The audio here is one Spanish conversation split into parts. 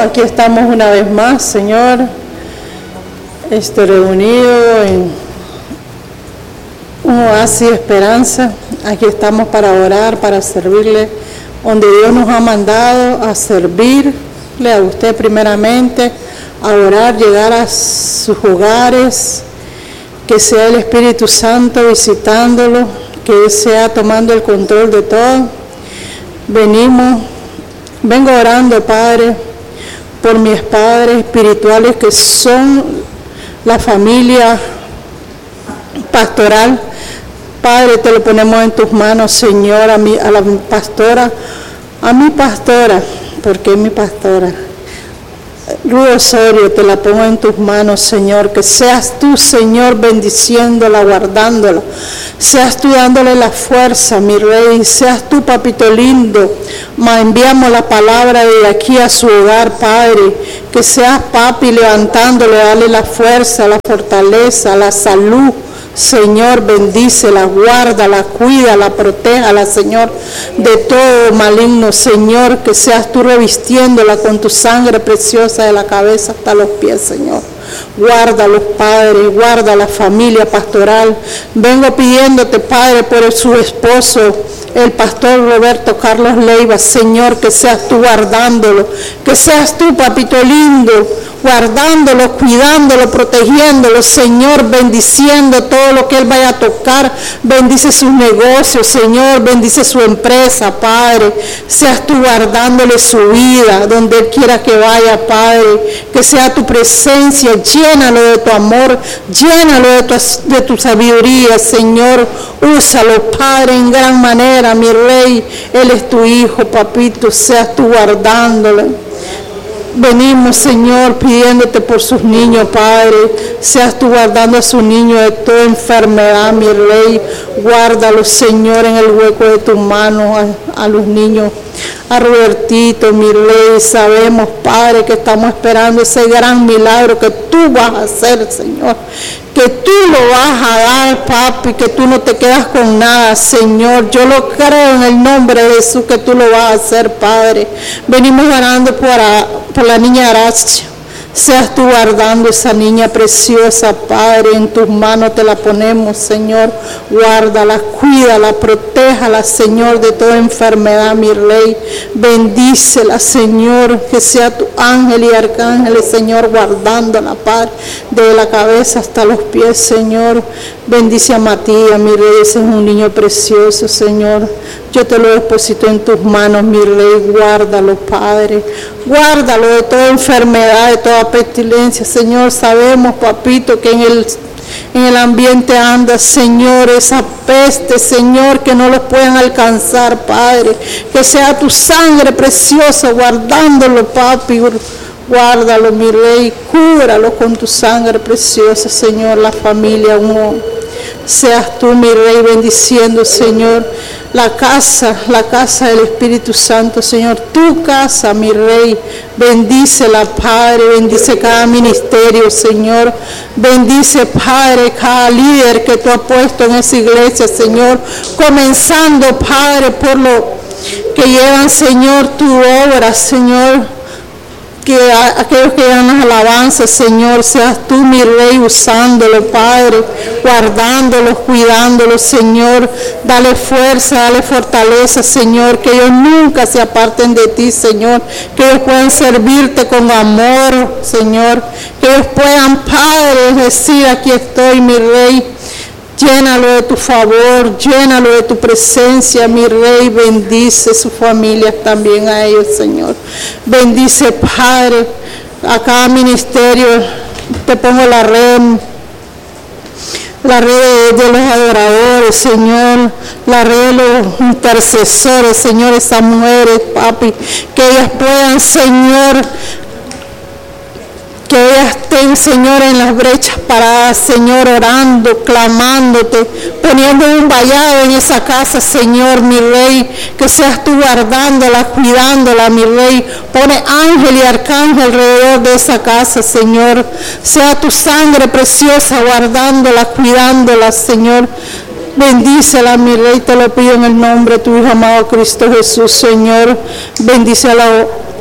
aquí estamos una vez más, Señor, reunido en un oasis de esperanza. Aquí estamos para orar, para servirle, donde Dios nos ha mandado a servirle a usted primeramente, a orar, llegar a sus hogares, que sea el Espíritu Santo visitándolo, que Él sea tomando el control de todo. Vengo orando, Padre, por mis padres espirituales que son la familia pastoral. Padre, te lo ponemos en tus manos, Señor, a mi pastora, porque es mi pastora. Ruth Osorio, te la pongo en tus manos, Señor, que seas tú, Señor, bendiciéndola, guardándola, seas tú dándole la fuerza, mi Rey, seas tú, papito lindo, enviamos la palabra de aquí a su hogar, Padre, que seas, papi, levantándole, dale la fuerza, la fortaleza, la salud, Señor, bendícela, guárdala, cuídala, protéjala, Señor, de todo maligno, Señor, que seas tú revistiéndola con tu sangre preciosa de la cabeza hasta los pies, Señor. Guarda a los padres, guarda a la familia pastoral. Vengo pidiéndote, Padre, por su esposo, el pastor Roberto Carlos Leiva, Señor, que seas tú guardándolo, que seas tú, papito lindo, guardándolo, cuidándolo, protegiéndolo, Señor, bendiciendo todo lo que él vaya a tocar. Bendice sus negocios, Señor, bendice su empresa, Padre. Seas tú guardándole su vida, donde él quiera que vaya, Padre. Que sea tu presencia, llénalo de tu amor, llénalo de tu sabiduría, Señor. Úsalo, Padre, en gran manera, mi Rey. Él es tu hijo, papito, seas tú guardándole. Venimos, Señor, pidiéndote por sus niños, Padre. Seas tú guardando a sus niños de toda enfermedad, mi Rey. Guárdalos, Señor, en el hueco de tus manos a los niños. A Robertito, mi Rey, sabemos, Padre, que estamos esperando ese gran milagro que tú vas a hacer, Señor. Que tú lo vas a dar, papi, que tú no te quedas con nada, Señor. Yo lo creo en el nombre de Jesús que tú lo vas a hacer, Padre. Venimos orando por la niña Aracia. Seas tú guardando esa niña preciosa, Padre, en tus manos te la ponemos, Señor. Guárdala, cuídala, protéjala, Señor, de toda enfermedad, mi Rey. Bendícela, Señor, que sea tu ángel y arcángel, Señor, guardándola, Padre, de la cabeza hasta los pies, Señor. Bendice a Matías, mi Rey, ese es un niño precioso, Señor. Yo te lo deposito en tus manos, mi Rey. Guárdalo, Padre. Guárdalo de toda enfermedad, de toda pestilencia, Señor. Sabemos, papito, que en el ambiente anda, Señor, esa peste, Señor, que no los puedan alcanzar, Padre. Que sea tu sangre preciosa guardándolo, papi. Guárdalo, mi Rey. Cúbralo con tu sangre preciosa, Señor, la familia. Seas tú, mi Rey, bendiciendo, Señor, la casa del Espíritu Santo, Señor, tu casa, mi Rey. Bendícela, Padre, bendice cada ministerio, Señor. Bendice, Padre, cada líder que tú has puesto en esa iglesia, Señor. Comenzando, Padre, por lo que llevan, Señor, tu obra, Señor. Que aquellos que dan las alabanzas, Señor, seas tú, mi Rey, usándolo, Padre, guardándolos, cuidándolos, Señor. Dale fuerza, dale fortaleza, Señor, que ellos nunca se aparten de ti, Señor. Que ellos puedan servirte con amor, Señor. Que ellos puedan, Padre, decir, aquí estoy, mi Rey. Llénalo de tu favor, llénalo de tu presencia, mi Rey. Bendice sus familias también a ellos, Señor. Bendice, Padre, a cada ministerio. Te pongo la red de los adoradores, Señor, la red de los intercesores, Señor, esas mujeres, papi, que ellas puedan, Señor, que ellas estén, Señor, en las brechas paradas, Señor, orando, clamándote, poniendo un vallado en esa casa, Señor, mi Rey, que seas tú guardándola, cuidándola, mi Rey. Pone ángel y arcángel alrededor de esa casa, Señor. Sea tu sangre preciosa guardándola, cuidándola, Señor. Bendícela, mi Rey, te lo pido en el nombre de tu Hijo amado Cristo Jesús, Señor. Bendice a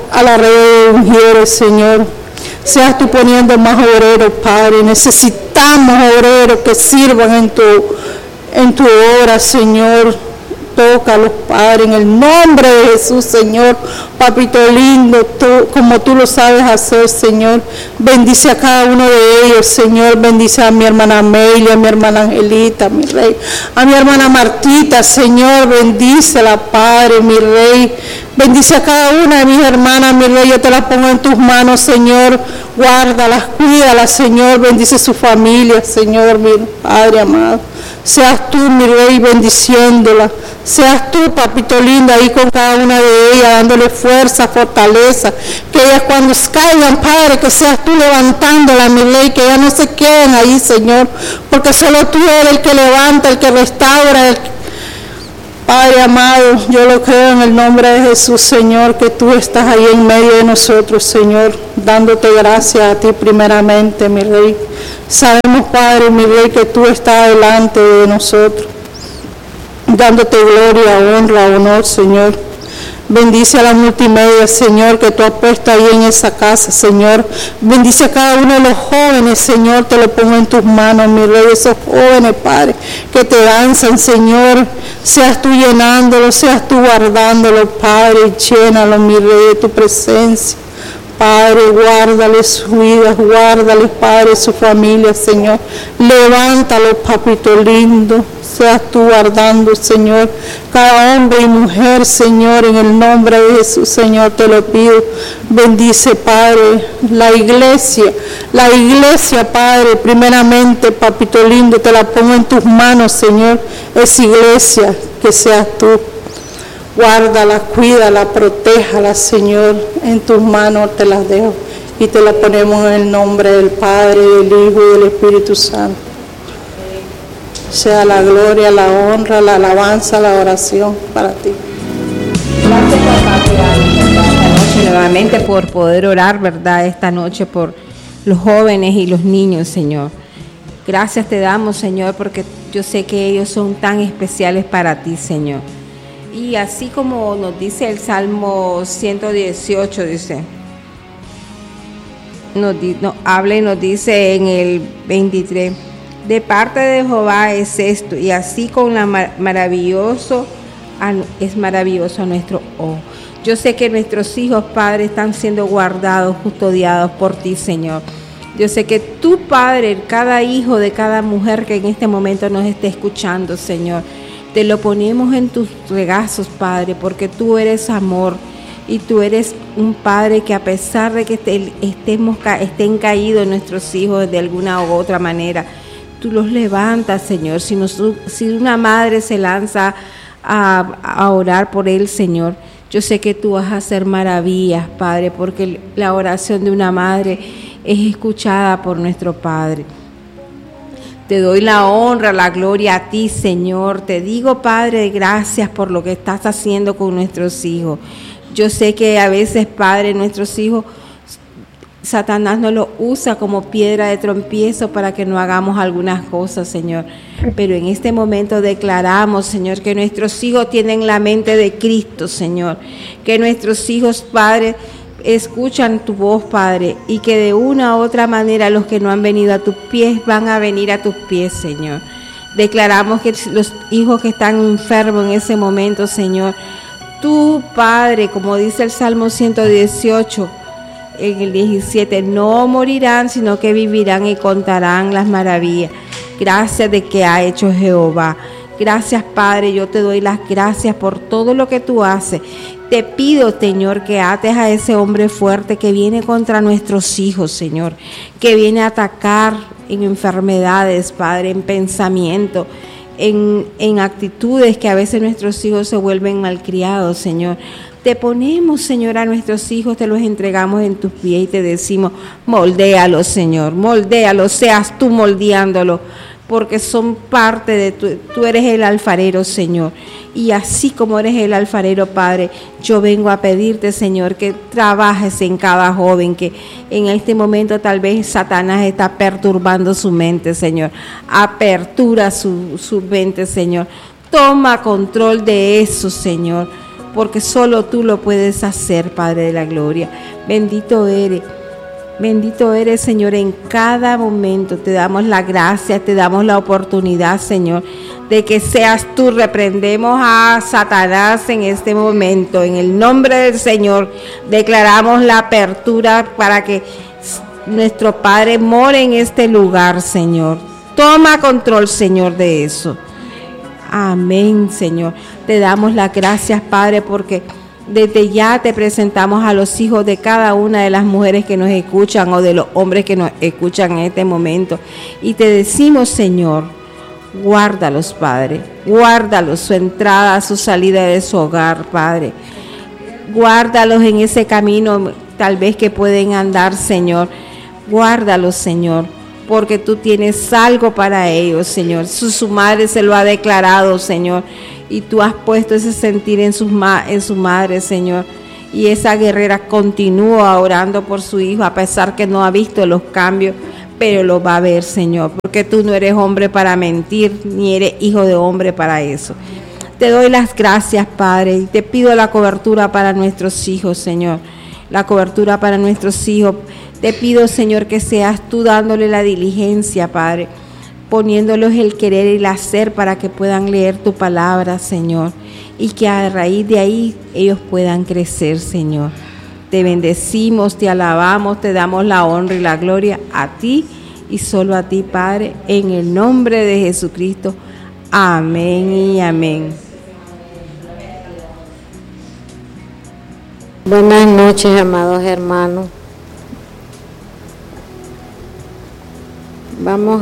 a la red de mujeres, Señor. Seas tú poniendo más obreros, Padre. Necesitamos obreros que sirvan en tu obra, Señor. Tócalos, Padre, en el nombre de Jesús, Señor. Papito lindo, como tú lo sabes hacer, Señor. Bendice a cada uno de ellos, Señor. Bendice a mi hermana Amelia, a mi hermana Angelita, mi Rey. A mi hermana Martita, Señor. Bendícela, Padre, mi Rey. Bendice a cada una de mis hermanas, mi Rey. Yo te las pongo en tus manos, Señor. Guárdalas, cuídalas, Señor. Bendice su familia, Señor, mi Padre amado. Seas tú, mi Rey, bendiciéndola. Seas tú, papito lindo, ahí con cada una de ellas, dándole fuerza, fortaleza. Que ellas cuando caigan, Padre, que seas tú levantándola, mi Rey, que ellas no se queden ahí, Señor. Porque solo tú eres el que levanta, el que restaura, Padre amado, yo lo creo en el nombre de Jesús, Señor, que tú estás ahí en medio de nosotros, Señor, dándote gracias a ti primeramente, mi Rey. Sabemos, Padre, mi Rey, que tú estás delante de nosotros, dándote gloria, honra, honor, Señor. Bendice a la multimedia, Señor, que tú has puesto ahí en esa casa, Señor. Bendice a cada uno de los jóvenes, Señor, te lo pongo en tus manos, mi Rey. Esos jóvenes, Padre, que te danzan, Señor. Seas tú llenándolos, seas tú guardándolos, Padre. Llénalos, mi Rey, de tu presencia. Padre, guárdales sus vidas, guárdales, Padre, su familia, Señor. Levántalos, papito lindo. Seas tú guardando, Señor, cada hombre y mujer, Señor, en el nombre de Jesús, Señor, te lo pido. Bendice, Padre, la iglesia, Padre, primeramente, papito lindo, te la pongo en tus manos, Señor, esa iglesia, que seas tú. Guárdala, cuídala, protéjala, Señor, en tus manos te las dejo y te la ponemos en el nombre del Padre, del Hijo y del Espíritu Santo. Sea la gloria, la honra, la alabanza, la oración para ti. Gracias, esta noche nuevamente por poder orar, ¿verdad? Esta noche por los jóvenes y los niños, Señor. Gracias te damos, Señor, porque yo sé que ellos son tan especiales para ti, Señor. Y así como nos dice el Salmo 118, dice, habla y nos dice en el 23, de parte de Jehová es esto, y así con la es maravilloso nuestro ojo. Yo sé que nuestros hijos, Padre, están siendo guardados, custodiados por ti, Señor. Yo sé que tú, Padre, cada hijo de cada mujer que en este momento nos esté escuchando, Señor, te lo ponemos en tus regazos, Padre, porque tú eres amor y tú eres un Padre que a pesar de que estén caídos nuestros hijos de alguna u otra manera, tú los levantas, Señor. Si una madre se lanza a orar por él, Señor, yo sé que tú vas a hacer maravillas, Padre, porque la oración de una madre es escuchada por nuestro Padre. Te doy la honra, la gloria a ti, Señor. Te digo, Padre, gracias por lo que estás haciendo con nuestros hijos. Yo sé que a veces, Padre, nuestros hijos, Satanás nos lo usa como piedra de tropiezo para que no hagamos algunas cosas, Señor. Pero en este momento declaramos, Señor, que nuestros hijos tienen la mente de Cristo, Señor. Que nuestros hijos, Padre, escuchan tu voz, Padre, y que de una u otra manera los que no han venido a tus pies van a venir a tus pies, Señor. Declaramos que los hijos que están enfermos en ese momento, Señor, tú, Padre, como dice el Salmo 118, en el 17, no morirán, sino que vivirán y contarán las maravillas. Gracias de que ha hecho Jehová. Gracias, Padre, yo te doy las gracias por todo lo que tú haces. Te pido, Señor, que ates a ese hombre fuerte que viene contra nuestros hijos, Señor, que viene a atacar en enfermedades, Padre, en pensamiento, en actitudes que a veces nuestros hijos se vuelven malcriados, Señor. Te ponemos, Señor, a nuestros hijos, te los entregamos en tus pies y te decimos, moldéalos, Señor, moldéalos, seas tú moldeándolos, porque son parte de tú eres el alfarero, Señor. Y así como eres el alfarero, Padre, yo vengo a pedirte, Señor, que trabajes en cada joven, que en este momento tal vez Satanás está perturbando su mente, Señor. Apertura su mente, Señor. Toma control de eso, Señor. porque solo tú lo puedes hacer, Padre de la gloria. Bendito eres, Señor, en cada momento. Te damos la gracia, te damos la oportunidad, Señor, de que seas tú. Reprendemos a Satanás en este momento. En el nombre del Señor, declaramos la apertura para que nuestro Padre more en este lugar, Señor. Toma control, Señor, de eso. Amén, Señor. Te damos las gracias, Padre, porque desde ya te presentamos a los hijos de cada una de las mujeres que nos escuchan o de los hombres que nos escuchan en este momento. Y te decimos, Señor, guárdalos, Padre. Guárdalos, su entrada, su salida de su hogar, Padre. Guárdalos en ese camino tal vez que pueden andar, Señor. Guárdalos, Señor, porque tú tienes algo para ellos, Señor. Su madre se lo ha declarado, Señor, y tú has puesto ese sentir en su madre, Señor. Y esa guerrera continúa orando por su hijo, a pesar que no ha visto los cambios, pero lo va a ver, Señor, porque tú no eres hombre para mentir, ni eres hijo de hombre para eso. Te doy las gracias, Padre, y te pido la cobertura para nuestros hijos, Señor. La cobertura para nuestros hijos. Te pido, Señor, que seas tú dándole la diligencia, Padre, poniéndolos el querer y el hacer para que puedan leer tu palabra, Señor, y que a raíz de ahí ellos puedan crecer, Señor. Te bendecimos, te alabamos, te damos la honra y la gloria a ti y solo a ti, Padre, en el nombre de Jesucristo. Amén y amén. Buenas noches, amados hermanos. Vamos.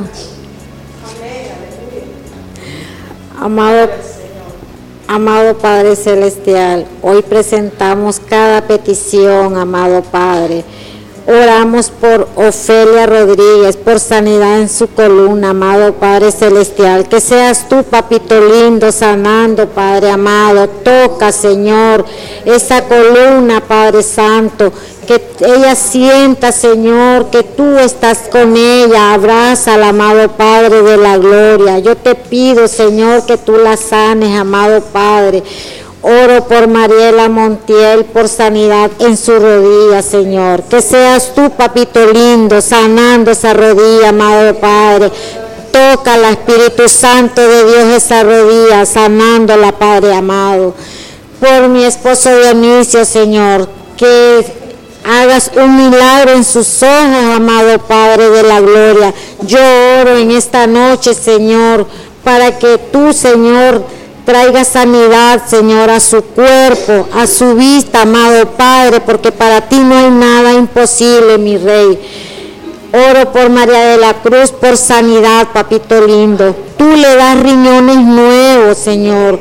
Amado Padre Celestial, hoy presentamos cada petición, amado Padre. Oramos por Ofelia Rodríguez, por sanidad en su columna, amado Padre Celestial. Que seas tú, papito lindo, sanando, Padre amado. Toca, Señor, esa columna, Padre Santo. Que ella sienta, Señor, que tú estás con ella. Abrázala, amado Padre de la gloria. Yo te pido, Señor, que tú la sanes, amado Padre. Oro por Mariela Montiel, por sanidad en su rodilla, Señor. Que seas tú, papito lindo, sanando esa rodilla, amado Padre. Tócala, Espíritu Santo de Dios, esa rodilla, sanándola, Padre amado. Por mi esposo Dionisio, Señor, que hagas un milagro en sus ojos, amado Padre de la gloria. Yo oro en esta noche, Señor, para que tú, Señor, traiga sanidad, Señor, a su cuerpo, a su vista, amado Padre, porque para ti no hay nada imposible, mi Rey. Oro por María de la Cruz, por sanidad, papito lindo. Tú le das riñones nuevos, Señor.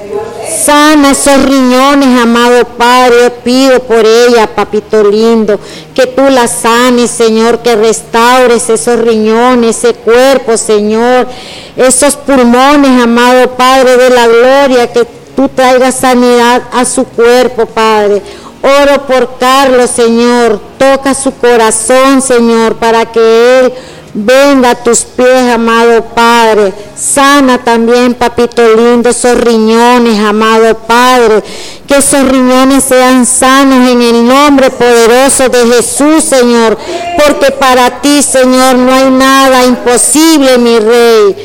Sana esos riñones, amado Padre. Pido por ella, papito lindo, que tú la sanes, Señor, que restaures esos riñones, ese cuerpo, Señor, esos pulmones, amado Padre de la gloria, que tú traigas sanidad a su cuerpo, Padre. Oro por Carlos, Señor, toca su corazón, Señor, para que él venga a tus pies, amado Padre. Sana también, papito lindo, esos riñones, amado Padre. Que esos riñones sean sanos en el nombre poderoso de Jesús, Señor. Porque para ti, Señor, no hay nada imposible, mi Rey.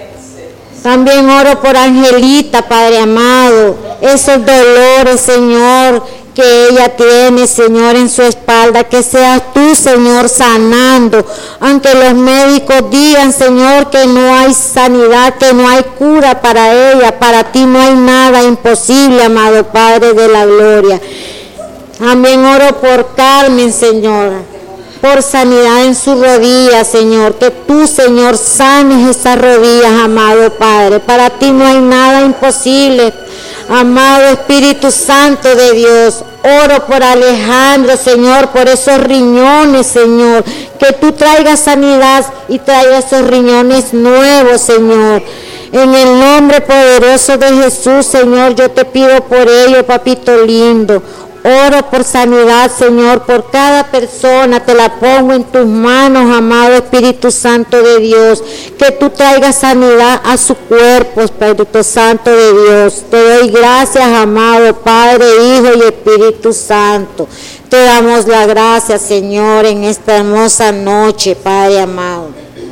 También oro por Angelita, Padre amado. Esos dolores, Señor, que ella tiene, Señor, en su espalda, que seas tú, Señor, sanando, aunque los médicos digan, Señor, que no hay sanidad, que no hay cura para ella. Para ti no hay nada imposible, amado Padre de la gloria. También oro por Carmen, Señor, por sanidad en su rodilla, Señor, que tú, Señor, sanes esas rodillas, amado Padre. Para ti no hay nada imposible, amado Espíritu Santo de Dios. Oro por Alejandro, Señor, por esos riñones, Señor, que tú traigas sanidad y traigas esos riñones nuevos, Señor. En el nombre poderoso de Jesús, Señor, yo te pido por ello, papito lindo. Oro por sanidad, Señor, por cada persona. Te la pongo en tus manos, amado Espíritu Santo de Dios. Que tú traigas sanidad a su cuerpo, Espíritu Santo de Dios. Te doy gracias, amado Padre, Hijo y Espíritu Santo. Te damos la gracia, Señor, en esta hermosa noche, Padre amado.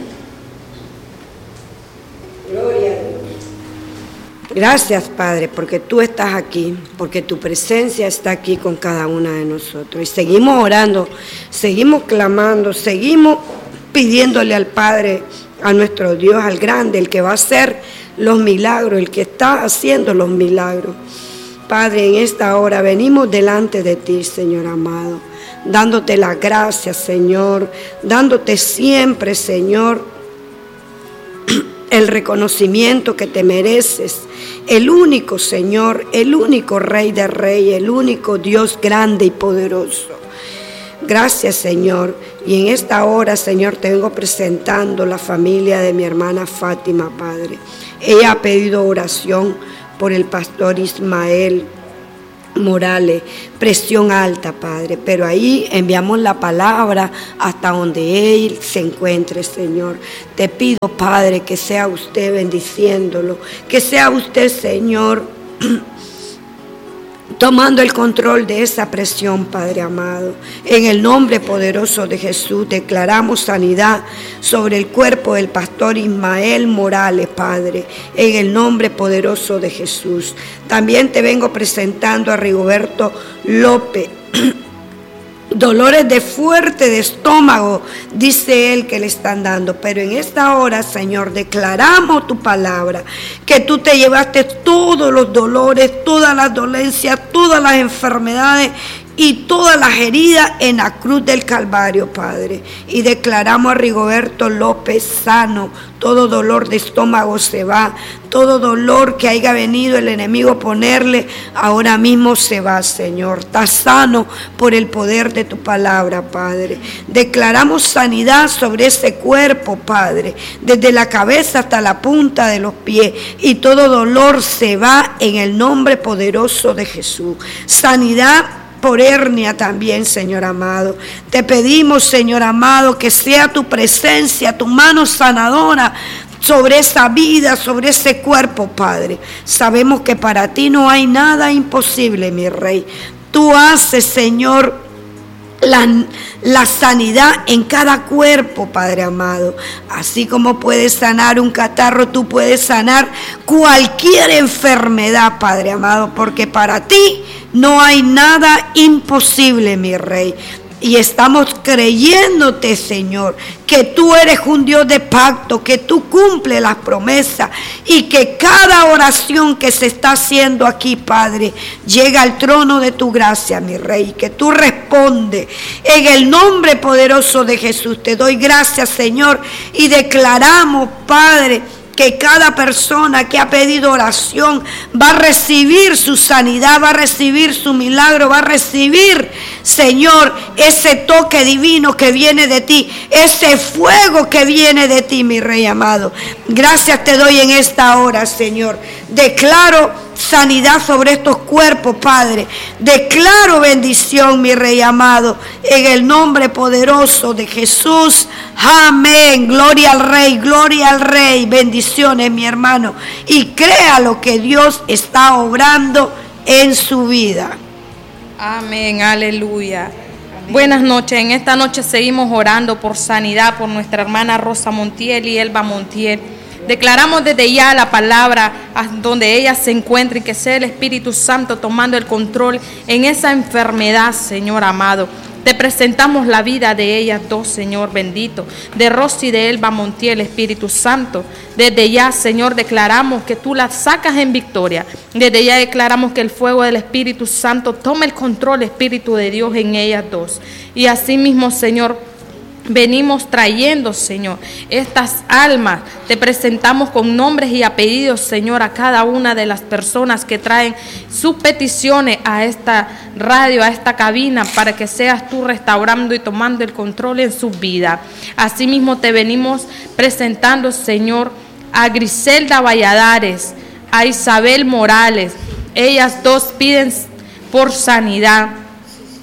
Gloria a Dios. Gracias, Padre, porque tú estás aquí, porque tu presencia está aquí con cada una de nosotros. Y seguimos orando, seguimos clamando, seguimos pidiéndole al Padre, a nuestro Dios, al grande, el que va a hacer los milagros, el que está haciendo los milagros. Padre, en esta hora venimos delante de ti, Señor amado, dándote las gracias, Señor, dándote siempre, Señor, el reconocimiento que te mereces, el único Señor, el único Rey de Reyes, el único Dios grande y poderoso. Gracias, Señor. Y en esta hora, Señor, te vengo presentando la familia de mi hermana Fátima, Padre. Ella ha pedido oración por el pastor Ismael Morales, presión alta, Padre, pero ahí enviamos la palabra hasta donde él se encuentre, Señor. Te pido, Padre, que sea usted bendiciéndolo, que sea usted, Señor, tomando el control de esa presión, Padre amado. En el nombre poderoso de Jesús declaramos sanidad sobre el cuerpo del pastor Ismael Morales, Padre, en el nombre poderoso de Jesús. También te vengo presentando a Rigoberto López. Dolores de fuerte de estómago, dice él que le están dando. Pero en esta hora, Señor, declaramos tu palabra, que tú te llevaste todos los dolores, todas las dolencias, todas las enfermedades y todas las heridas en la cruz del Calvario, Padre. Y declaramos a Rigoberto López sano. Todo dolor de estómago se va. Todo dolor que haya venido el enemigo a ponerle, ahora mismo se va, Señor. Está sano por el poder de tu palabra, Padre. Declaramos sanidad sobre ese cuerpo, Padre, desde la cabeza hasta la punta de los pies. Y todo dolor se va en el nombre poderoso de Jesús. Sanidad por hernia también, Señor amado. Te pedimos, Señor amado, que sea tu presencia, tu mano sanadora sobre esa vida, sobre ese cuerpo, Padre. Sabemos que para ti no hay nada imposible, mi Rey. Tú haces, Señor, la sanidad en cada cuerpo, Padre amado. Así como puedes sanar un catarro, tú puedes sanar cualquier enfermedad, Padre amado, porque para ti no hay nada imposible, mi Rey. Y estamos creyéndote, Señor, que tú eres un Dios de pacto, que tú cumples las promesas y que cada oración que se está haciendo aquí, Padre, llega al trono de tu gracia, mi Rey, que tú respondes. En el nombre poderoso de Jesús te doy gracias, Señor, y declaramos, Padre, que cada persona que ha pedido oración va a recibir su sanidad, va a recibir su milagro, va a recibir, Señor, ese toque divino que viene de ti, ese fuego que viene de ti, mi Rey amado. Gracias te doy en esta hora, Señor. Declaro sanidad sobre estos cuerpos, Padre. Declaro bendición, mi Rey amado, en el nombre poderoso de Jesús. Amén. Gloria al Rey, gloria al Rey. Bendiciones, mi hermano. Y crea lo que Dios está obrando en su vida. Amén, aleluya. Amén. Buenas noches. En esta noche seguimos orando por sanidad por nuestra hermana Rosa Montiel y Elba Montiel. Declaramos desde ya la palabra donde ella se encuentre y que sea el Espíritu Santo tomando el control en esa enfermedad, Señor amado. Te presentamos la vida de ellas dos, Señor bendito, de Rosy y de Elba Montiel, Espíritu Santo. Desde ya, Señor, declaramos que tú las sacas en victoria. Desde ya declaramos que el fuego del Espíritu Santo tome el control, Espíritu de Dios, en ellas dos. Y así mismo, Señor, venimos trayendo, Señor, estas almas. Te presentamos con nombres y apellidos, Señor, a cada una de las personas que traen sus peticiones a esta radio, a esta cabina, para que seas tú restaurando y tomando el control en sus vidas. Asimismo te venimos presentando, Señor, a Griselda Valladares, a Isabel Morales. Ellas dos piden por sanidad.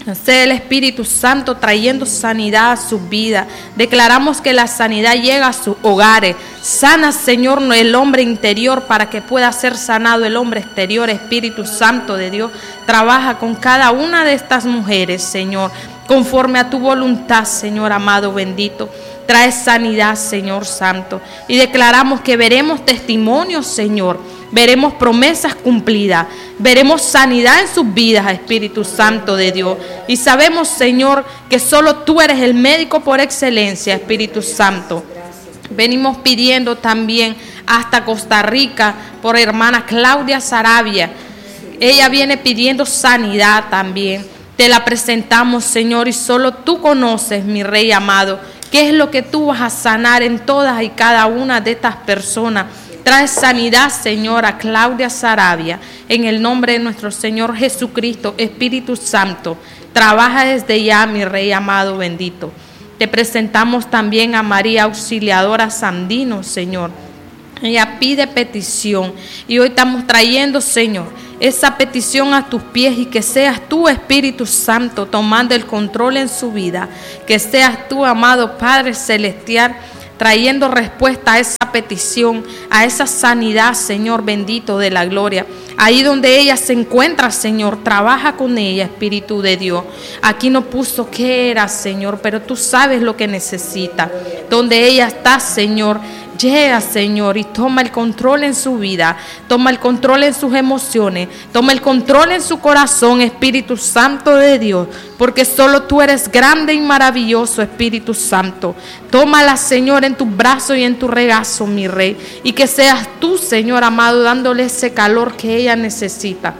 Sea el Espíritu Santo trayendo sanidad a sus vidas. Declaramos que la sanidad llega a sus hogares. Sana, Señor, el hombre interior para que pueda ser sanado el hombre exterior. Espíritu Santo de Dios, trabaja con cada una de estas mujeres, Señor, conforme a tu voluntad, Señor amado bendito. Trae sanidad, Señor Santo. Y declaramos que veremos testimonios, Señor. Veremos promesas cumplidas. Veremos sanidad en sus vidas, Espíritu Santo de Dios. Y sabemos, Señor, que solo tú eres el médico por excelencia, Espíritu Santo. Venimos pidiendo también hasta Costa Rica por hermana Claudia Sarabia. Ella viene pidiendo sanidad también. Te la presentamos, Señor, y solo tú conoces, mi Rey amado, qué es lo que tú vas a sanar en todas y cada una de estas personas. Trae sanidad, Señor, a Claudia Sarabia, en el nombre de nuestro Señor Jesucristo. Espíritu Santo, trabaja desde ya, mi Rey amado bendito. Te presentamos también a María Auxiliadora Sandino, Señor. Ella pide petición y hoy estamos trayendo, Señor, esa petición a tus pies, y que seas tú, Espíritu Santo, tomando el control en su vida. Que seas tú, amado Padre Celestial, trayendo respuesta a esa petición, a esa sanidad, Señor bendito de la gloria. Ahí donde ella se encuentra, Señor, trabaja con ella, Espíritu de Dios. Aquí no puso qué era, Señor, pero tú sabes lo que necesita. Donde ella está, Señor, llega, Señor, y toma el control en su vida, toma el control en sus emociones, toma el control en su corazón, Espíritu Santo de Dios, porque solo tú eres grande y maravilloso, Espíritu Santo. Tómala, Señor, en tus brazos y en tu regazo, mi Rey, y que seas tú, Señor amado, dándole ese calor que ella necesita.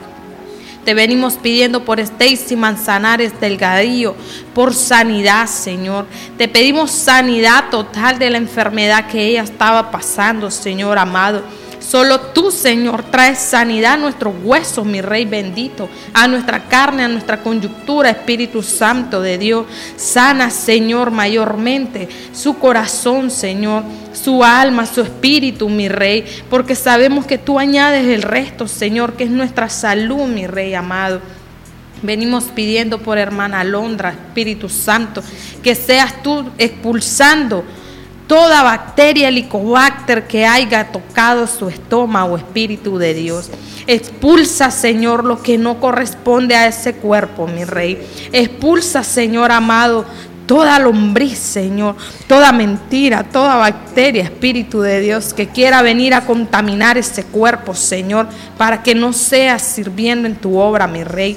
Te venimos pidiendo por Stacy Manzanares Delgadillo, por sanidad, Señor. Te pedimos sanidad total de la enfermedad que ella estaba pasando, Señor amado. Solo tú, Señor, traes sanidad a nuestros huesos, mi Rey bendito, a nuestra carne, a nuestra coyuntura, Espíritu Santo de Dios. Sana, Señor, mayormente su corazón, Señor, su alma, su espíritu, mi Rey, porque sabemos que tú añades el resto, Señor, que es nuestra salud, mi Rey amado. Venimos pidiendo por hermana Alondra, Espíritu Santo, que seas tú expulsando toda bacteria, helicobacter que haya tocado su estómago, Espíritu de Dios. Expulsa, Señor, lo que no corresponde a ese cuerpo, mi Rey. Expulsa, Señor amado, toda lombriz, Señor, toda mentira, toda bacteria, Espíritu de Dios, que quiera venir a contaminar ese cuerpo, Señor, para que no sea sirviendo en tu obra, mi Rey.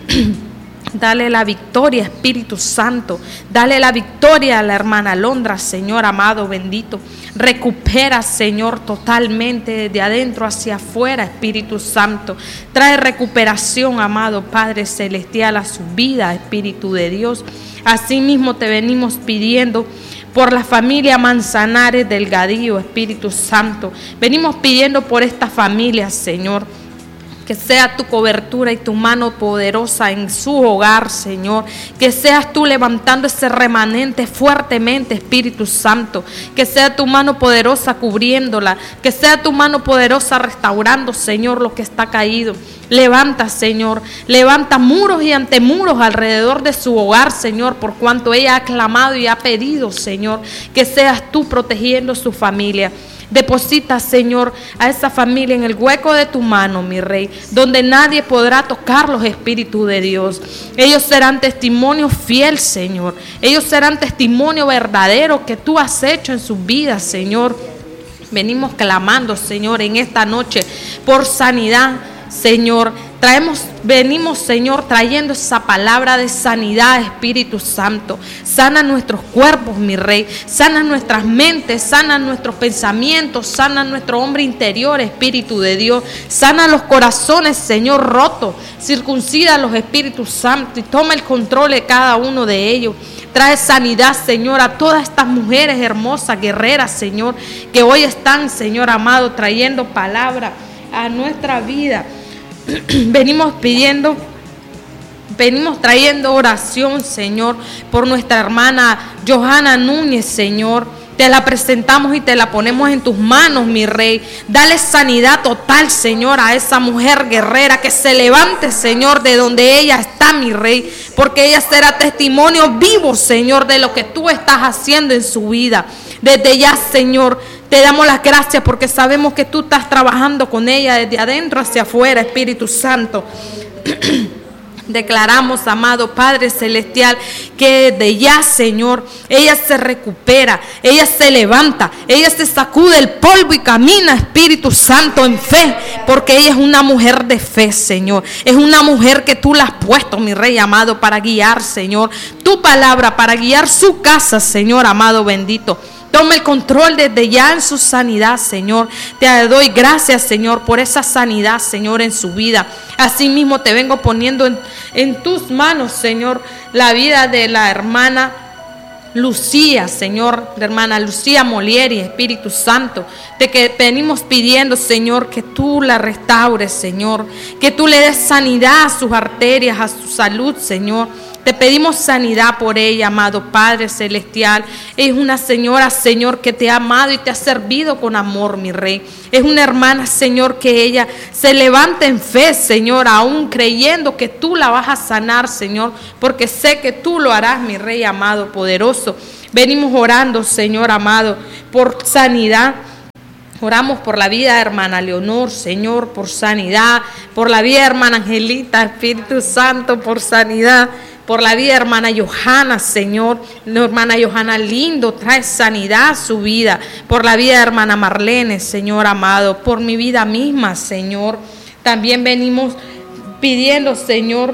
Dale la victoria, Espíritu Santo. Dale la victoria a la hermana Alondra, Señor amado bendito. Recupera, Señor, totalmente de adentro hacia afuera, Espíritu Santo. Trae recuperación, amado Padre Celestial, a su vida, Espíritu de Dios. Asimismo te venimos pidiendo por la familia Manzanares Delgadillo, Espíritu Santo. Venimos pidiendo por esta familia, Señor, que sea tu cobertura y tu mano poderosa en su hogar, Señor. Que seas tú levantando ese remanente fuertemente, Espíritu Santo. Que sea tu mano poderosa cubriéndola. Que sea tu mano poderosa restaurando, Señor, lo que está caído. Levanta, Señor, levanta muros y antemuros alrededor de su hogar, Señor, por cuanto ella ha clamado y ha pedido, Señor, que seas tú protegiendo su familia. Deposita, Señor, a esa familia en el hueco de tu mano, mi Rey, donde nadie podrá tocar los, Espíritu de Dios. Ellos serán testimonio fiel, Señor. Ellos serán testimonio verdadero que tú has hecho en sus vidas, Señor. Venimos clamando, Señor, en esta noche por sanidad, Señor. Venimos, Señor, trayendo esa palabra de sanidad, Espíritu Santo. Sana nuestros cuerpos, mi Rey. Sana nuestras mentes, sana nuestros pensamientos, sana nuestro hombre interior, Espíritu de Dios. Sana los corazones, Señor, rotos. Circuncida los Espíritus Santos y toma el control de cada uno de ellos. Trae sanidad, Señor, a todas estas mujeres hermosas, guerreras, Señor, que hoy están, Señor amado, trayendo palabra a nuestra vida. Venimos trayendo oración, Señor, por nuestra hermana Johanna Núñez, Señor, Te la presentamos y te la ponemos en tus manos, mi Rey. Dale sanidad total, Señor, a esa mujer guerrera, que se levante, Señor, de donde ella está, mi Rey, porque ella será testimonio vivo, Señor, de lo que tú estás haciendo en su vida. Desde ya, Señor, te damos las gracias porque sabemos que tú estás trabajando con ella desde adentro hacia afuera, Espíritu Santo. Declaramos, amado Padre Celestial, que de ya, Señor, ella se recupera, ella se levanta, ella se sacude el polvo y camina, Espíritu Santo, en fe, porque ella es una mujer de fe, Señor. Es una mujer que tú la has puesto, mi Rey amado, para guiar, Señor, tu palabra, para guiar su casa, Señor amado bendito. Toma el control desde ya en su sanidad, Señor. Te doy gracias, Señor, por esa sanidad, Señor, en su vida. Asimismo te vengo poniendo en tus manos, Señor, la vida de la hermana Lucía, Señor, de hermana Lucía Molieri, Espíritu Santo, de que venimos pidiendo, Señor, que tú la restaures, Señor, que tú le des sanidad a sus arterias, a su salud, Señor. Te pedimos sanidad por ella, amado Padre Celestial. Es una señora, Señor, que te ha amado y te ha servido con amor, mi Rey. Es una hermana, Señor, que ella se levanta en fe, Señor, aún creyendo que tú la vas a sanar, Señor, porque sé que tú lo harás, mi Rey amado, poderoso. Venimos orando, Señor amado, por sanidad. Oramos por la vida de hermana Leonor, Señor, por sanidad. Por la vida de hermana Angelita, Espíritu Santo, por sanidad. Por la vida de hermana Johanna, Señor. La hermana Johanna lindo, trae sanidad a su vida. Por la vida de hermana Marlene, Señor amado. Por mi vida misma, Señor. También venimos pidiendo, Señor,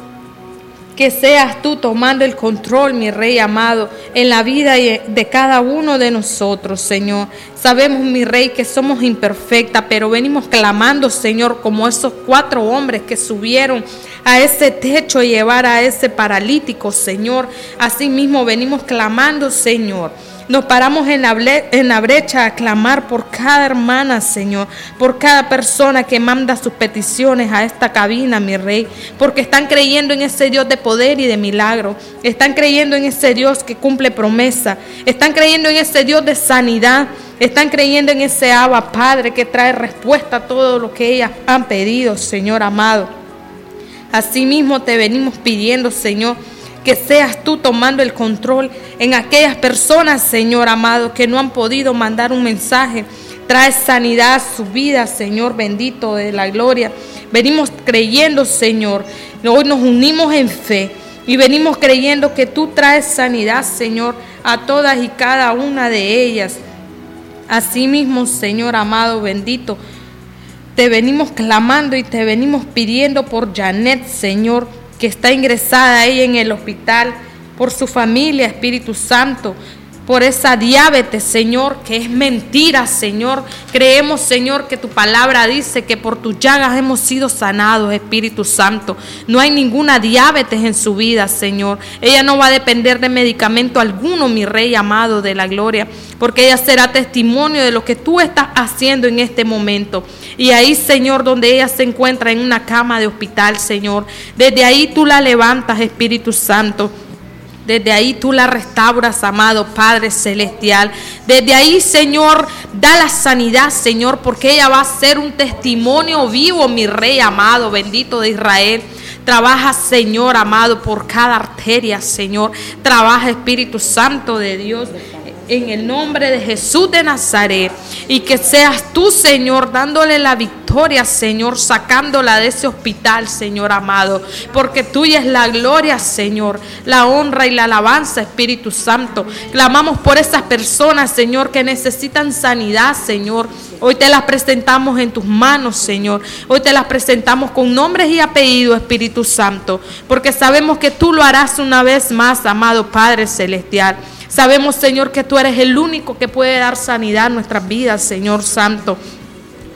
que seas tú tomando el control, mi Rey amado, en la vida de cada uno de nosotros, Señor. Sabemos, mi Rey, que somos imperfectas, pero venimos clamando, Señor, como esos 4 hombres que subieron a ese techo y llevar a ese paralítico, Señor. Así mismo venimos clamando, Señor. Nos paramos en la brecha a clamar por cada hermana, Señor, por cada persona que manda sus peticiones a esta cabina, mi Rey, porque están creyendo en ese Dios de poder y de milagro, están creyendo en ese Dios que cumple promesa, están creyendo en ese Dios de sanidad, están creyendo en ese Abba Padre que trae respuesta a todo lo que ellas han pedido, Señor amado. Asimismo te venimos pidiendo, Señor, que seas tú tomando el control en aquellas personas, Señor amado, que no han podido mandar un mensaje. Trae sanidad a su vida, Señor bendito de la gloria. Venimos creyendo, Señor. Hoy nos unimos en fe y venimos creyendo que tú traes sanidad, Señor, a todas y cada una de ellas. Asimismo, Señor amado bendito, te venimos clamando y te venimos pidiendo por Janet, Señor, que está ingresada ella en el hospital, por su familia, Espíritu Santo, por esa diabetes, Señor, que es mentira, Señor. Creemos, Señor, que tu palabra dice que por tus llagas hemos sido sanados, Espíritu Santo. No hay ninguna diabetes en su vida, Señor. Ella no va a depender de medicamento alguno, mi Rey amado de la gloria, porque ella será testimonio de lo que tú estás haciendo en este momento. Y ahí, Señor, donde ella se encuentra en una cama de hospital, Señor, desde ahí tú la levantas, Espíritu Santo. Desde ahí tú la restauras, amado Padre Celestial. Desde ahí, Señor, da la sanidad, Señor, porque ella va a ser un testimonio vivo, mi Rey amado, bendito de Israel. Trabaja, Señor amado, por cada arteria, Señor. Trabaja, Espíritu Santo de Dios, en el nombre de Jesús de Nazaret. Y que seas tú, Señor, dándole la victoria, Señor, sacándola de ese hospital, Señor amado, porque tuya es la gloria, Señor, la honra y la alabanza, Espíritu Santo. Clamamos por esas personas, Señor, que necesitan sanidad, Señor. Hoy te las presentamos en tus manos, Señor. Hoy te las presentamos con nombres y apellidos, Espíritu Santo, porque sabemos que tú lo harás una vez más, amado Padre Celestial. Sabemos, Señor, que tú eres el único que puede dar sanidad a nuestras vidas, Señor Santo.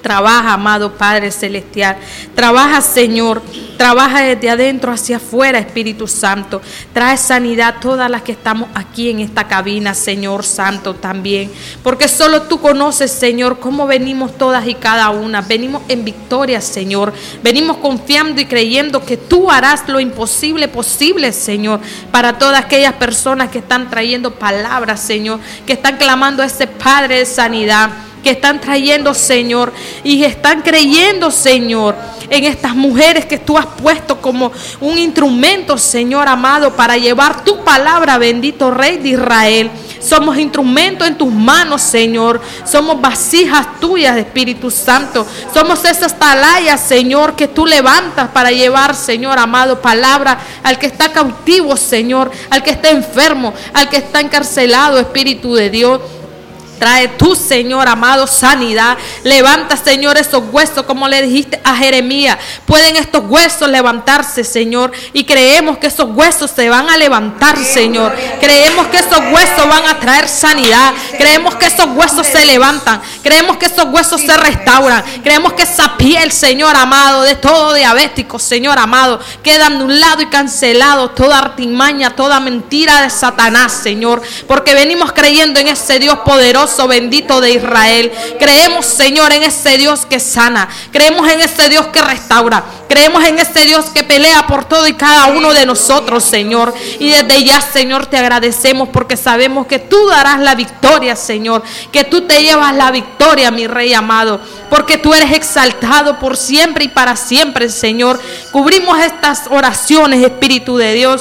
Trabaja, amado Padre Celestial. Trabaja, Señor. Trabaja desde adentro hacia afuera, Espíritu Santo. Trae sanidad a todas las que estamos aquí en esta cabina, Señor Santo, también. Porque solo tú conoces, Señor, cómo venimos todas y cada una. Venimos en victoria, Señor. Venimos confiando y creyendo que tú harás lo imposible posible, Señor, para todas aquellas personas que están trayendo palabras, Señor, que están clamando a ese Padre de sanidad, que están trayendo, Señor, y están creyendo, Señor, en estas mujeres que tú has puesto como un instrumento, Señor amado, para llevar tu palabra, bendito Rey de Israel. Somos instrumentos en tus manos, Señor. Somos vasijas tuyas, Espíritu Santo. Somos esas atalayas, Señor, que tú levantas para llevar, Señor amado, palabra al que está cautivo, Señor, al que está enfermo, al que está encarcelado, Espíritu de Dios. Trae tú, Señor amado, sanidad. Levanta, Señor, esos huesos, como le dijiste a Jeremías. Pueden estos huesos levantarse, Señor. Y creemos que esos huesos se van a levantar, Señor. Creemos que esos huesos van a traer sanidad. Creemos que esos huesos se levantan. Creemos que esos huesos se restauran. Creemos que esa piel, Señor amado, de todo diabético, Señor amado, queda anulado y cancelado toda artimaña, toda mentira de Satanás, Señor. Porque venimos creyendo en ese Dios poderoso, bendito de Israel. Creemos, Señor, en ese Dios que sana. Creemos en ese Dios que restaura. Creemos en ese Dios que pelea por todo y cada uno de nosotros, Señor. Y desde ya, Señor, te agradecemos porque sabemos que tú darás la victoria, Señor. Que tú te llevas la victoria, mi Rey amado. Porque tú eres exaltado por siempre y para siempre, Señor. Cubrimos estas oraciones, Espíritu de Dios,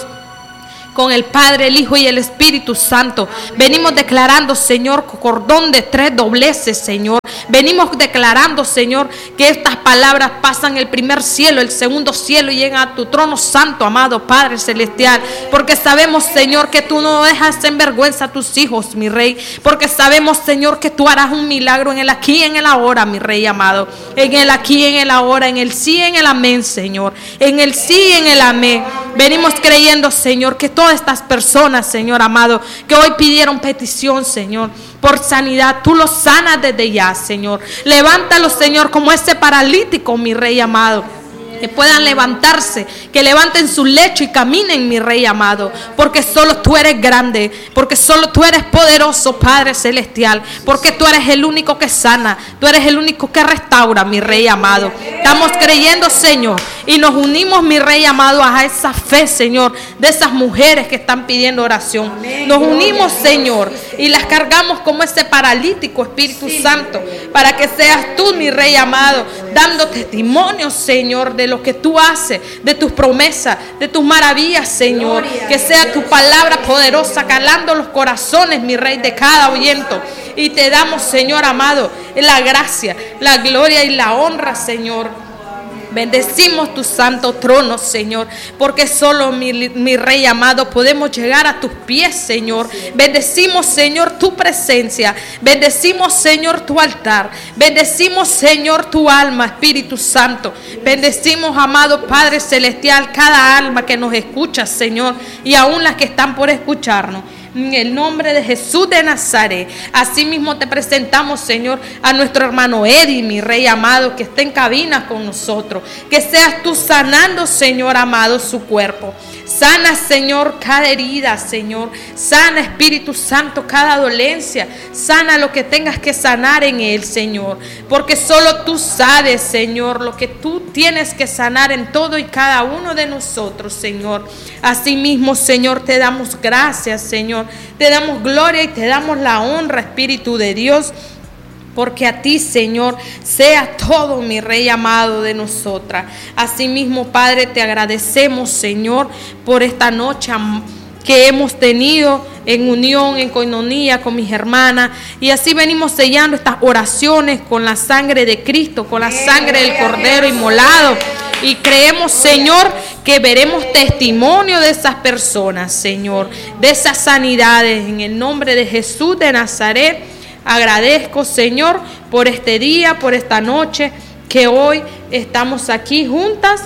con el Padre, el Hijo y el Espíritu Santo. Venimos declarando, Señor, cordón de 3 dobleces, Señor. Venimos declarando, Señor, que estas palabras pasan el primer cielo, el segundo cielo y llegan a tu trono santo, amado Padre Celestial. Porque sabemos, Señor, que tú no dejas en vergüenza a tus hijos, mi Rey. Porque sabemos, Señor, que tú harás un milagro en el aquí y en el ahora, mi Rey amado. En el aquí y en el ahora, en el sí y en el amén, Señor. En el sí y en el amén. Venimos creyendo, Señor, que todas estas personas, Señor amado, que hoy pidieron petición, Señor, por sanidad, tú los sanas desde ya, Señor. Levántalos, Señor, como ese paralítico, mi Rey amado. Que puedan levantarse, que levanten su lecho y caminen, mi Rey amado. Porque solo tú eres grande, porque solo tú eres poderoso, Padre Celestial. Porque tú eres el único que sana, tú eres el único que restaura, mi Rey amado. Estamos creyendo, Señor, y nos unimos, mi Rey amado, a esa fe, Señor, de esas mujeres que están pidiendo oración. Nos unimos, Señor, y las cargamos como ese paralítico, Espíritu Santo, para que seas tú, mi Rey amado, dando testimonio, Señor, de lo que tú haces, de tus promesas, de tus maravillas, Señor. Que sea tu palabra poderosa calando los corazones, mi Rey, de cada oyente. Y te damos, Señor amado, la gracia, la gloria y la honra, Señor. Bendecimos tu santo trono, Señor, porque solo, mi Rey amado, podemos llegar a tus pies, Señor. Bendecimos, Señor, tu presencia. Bendecimos, Señor, tu altar. Bendecimos, Señor, tu alma, Espíritu Santo. Bendecimos, amado Padre Celestial, cada alma que nos escucha, Señor, y aún las que están por escucharnos. En el nombre de Jesús de Nazaret. Asimismo te presentamos, Señor, a nuestro hermano Eddie, mi Rey amado, que está en cabina con nosotros. Que seas tú sanando, Señor amado, su cuerpo. Sana, Señor, cada herida, Señor. Sana, Espíritu Santo, cada dolencia. Sana lo que tengas que sanar en él, Señor. Porque solo tú sabes, Señor, lo que tú tienes que sanar en todo y cada uno de nosotros, Señor. Asimismo, Señor, te damos gracias, Señor. Te damos gloria y te damos la honra, Espíritu de Dios. Porque a ti, Señor, sea todo, mi Rey amado, de nosotras. Asimismo, Padre, te agradecemos, Señor, por esta noche que hemos tenido en unión, en coinonía con mis hermanas. Y así venimos sellando estas oraciones con la sangre de Cristo, con la sangre del Cordero inmolado. Y creemos, Señor, que veremos testimonio de esas personas, Señor, de esas sanidades. En el nombre de Jesús de Nazaret, agradezco, Señor, por este día, por esta noche, que hoy estamos aquí juntas.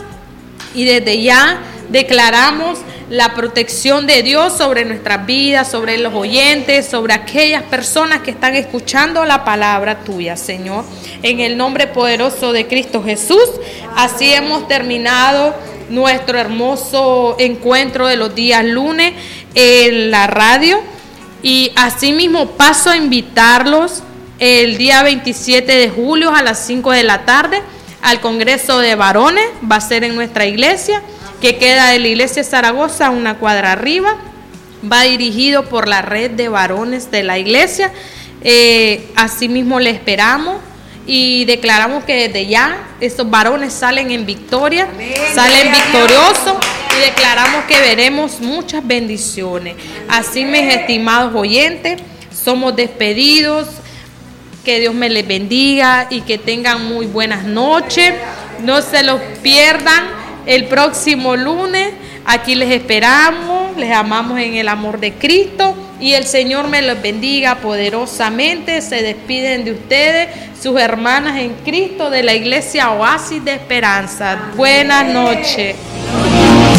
Y desde ya declaramos la protección de Dios sobre nuestras vidas, sobre los oyentes, sobre aquellas personas que están escuchando la palabra tuya, Señor. en el nombre poderoso de Cristo Jesús. Así hemos terminado nuestro hermoso encuentro de los días lunes en la radio. Y asimismo paso a invitarlos el día 27 de julio a las 5 de la tarde al Congreso de Varones. Va a ser en nuestra iglesia, que queda de la iglesia de Zaragoza, una cuadra arriba. Va dirigido por la red de varones de la iglesia. Asimismo le esperamos y declaramos que desde ya estos varones salen en victoria, salen victoriosos, y declaramos que veremos muchas bendiciones. Así, mis estimados oyentes, somos despedidos. Que Dios me les bendiga y que tengan muy buenas noches. No se los pierdan el próximo lunes. Aquí les esperamos, les amamos en el amor de Cristo y el Señor me los bendiga poderosamente. Se despiden de ustedes sus hermanas en Cristo de la Iglesia Oasis de Esperanza. Buenas noches.